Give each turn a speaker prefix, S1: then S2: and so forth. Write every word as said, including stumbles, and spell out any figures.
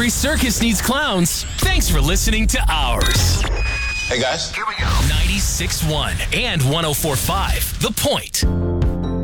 S1: Every circus needs clowns. Thanks for listening to ours.
S2: Hey, guys.
S3: Here we go.
S1: ninety-six point one and one oh four point five, The Point.